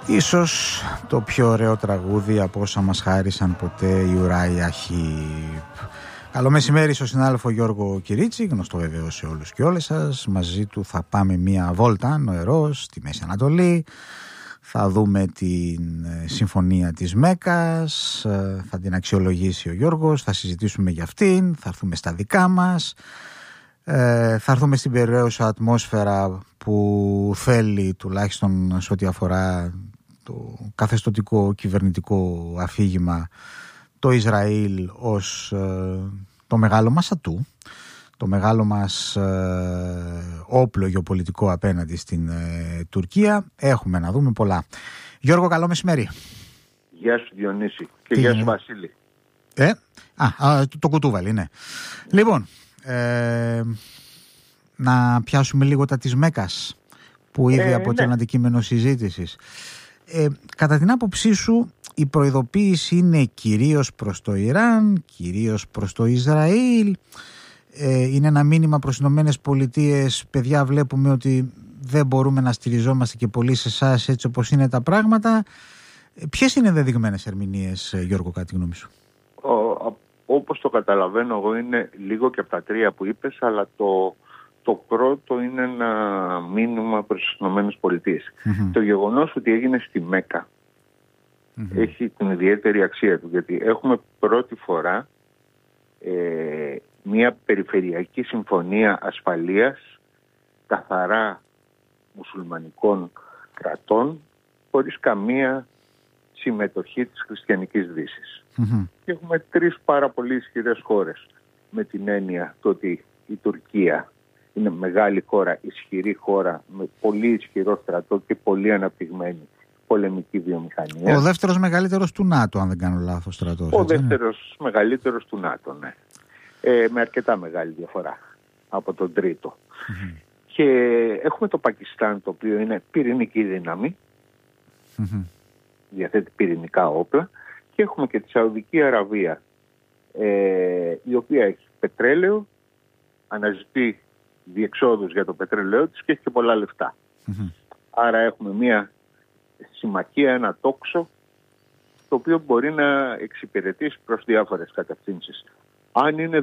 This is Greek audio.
Ίσως το πιο ωραίο τραγούδι από όσα μας χάρισαν ποτέ η Ουράια Χιπ. Καλό μεσημέρι στον συνάδελφο Γιώργο Κυρίτσι, γνωστό βεβαίω σε όλους και όλες σας. Μαζί του θα πάμε μία βόλτα νοερός στη Μέση Ανατολή. Θα δούμε την συμφωνία της Μέκας, θα την αξιολογήσει ο Γιώργος, θα συζητήσουμε για αυτήν, θα έρθουμε στα δικά μας. Θα έρθουμε στην περιραίουσα ατμόσφαιρα που θέλει, τουλάχιστον σε ό,τι αφορά το καθεστωτικό κυβερνητικό αφήγημα, το Ισραήλ ως το μεγάλο μας ατού, το μεγάλο μας όπλο γεωπολιτικό απέναντι στην Τουρκία. Έχουμε να δούμε πολλά. Γιώργο, καλό μεσημέρι. Γεια σου Διονύση και γεια σου Βασίλη. Το κουτούβαλι, ναι. Λοιπόν, να πιάσουμε λίγο τα της Μέκας που ήδη αποτελούν αντικείμενο συζήτησης. Κατά την άποψή σου, η προειδοποίηση είναι κυρίως προς το Ιράν, κυρίως προς το Ισραήλ, είναι ένα μήνυμα προς τις ΗΠΑ, παιδιά, βλέπουμε ότι δεν μπορούμε να στηριζόμαστε και πολύ σε εσάς έτσι όπως είναι τα πράγματα. Ποιες είναι δεδειγμένες ερμηνείες, Γιώργο, κατά τη γνώμη σου? Όπως το καταλαβαίνω εγώ, είναι λίγο και από τα τρία που είπες, αλλά το πρώτο είναι ένα μήνυμα προς τις ΗΠΑ. Το γεγονός ότι έγινε στη Μέκα έχει την ιδιαίτερη αξία του, γιατί έχουμε πρώτη φορά μια περιφερειακή συμφωνία ασφαλείας καθαρά μουσουλμανικών κρατών χωρίς καμία συμμετοχή της χριστιανικής Δύσης. Και έχουμε τρεις πάρα πολύ ισχυρές χώρες, με την έννοια το ότι η Τουρκία είναι μεγάλη χώρα, ισχυρή χώρα, με πολύ ισχυρό στρατό και πολύ αναπτυγμένη πολεμική βιομηχανία. Ο δεύτερος μεγαλύτερος του ΝΑΤΟ, αν δεν κάνω λάθος, στρατός. Ο δεύτερος μεγαλύτερος του ΝΑΤΟ, ναι. Με αρκετά μεγάλη διαφορά από τον τρίτο. Και έχουμε το Πακιστάν, το οποίο είναι πυρηνική δύναμη, διαθέτει πυρηνικά όπλα, και έχουμε και τη Σαουδική Αραβία, η οποία έχει πετρέλαιο, αναζητεί διεξόδους για το πετρέλαιό της και έχει και πολλά λεφτά. Άρα έχουμε μια συμμαχία, ένα τόξο, το οποίο μπορεί να εξυπηρετήσει προς διάφορες κατευθύνσεις. Αν είναι